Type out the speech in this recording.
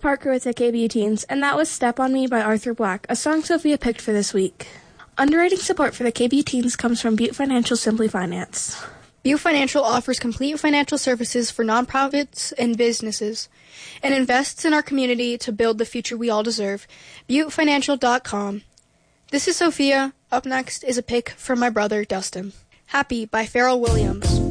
Parker with the KBU Teens, and that was Step on Me by Arthur Black, a song Sophia picked for this week. Underwriting support for the KBU Teens comes from Butte Financial Simply Finance. Butte Financial offers complete financial services for nonprofits and businesses and invests in our community to build the future we all deserve. ButteFinancial.com. This is Sophia. Up next is a pick from my brother, Dustin. Happy by Pharrell Williams.